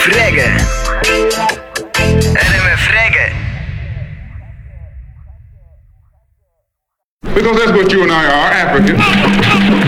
RMF Reggae. RMF Reggae. Because that's what you and I are, Africans.